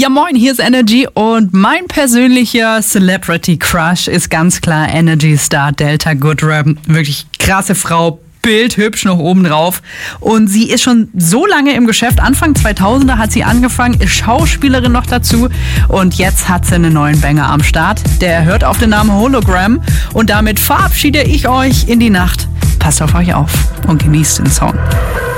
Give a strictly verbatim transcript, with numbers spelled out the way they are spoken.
Ja moin, hier ist Energy und mein persönlicher Celebrity Crush ist ganz klar Energy Star Delta Goodrem. Wirklich krasse Frau, bildhübsch noch oben drauf. Und sie ist schon so lange im Geschäft. Anfang zweitausender hat sie angefangen, ist Schauspielerin noch dazu. Und jetzt hat sie einen neuen Banger am Start. Der hört auf den Namen Hologram. Und damit verabschiede ich euch in die Nacht. Passt auf euch auf und genießt den Song.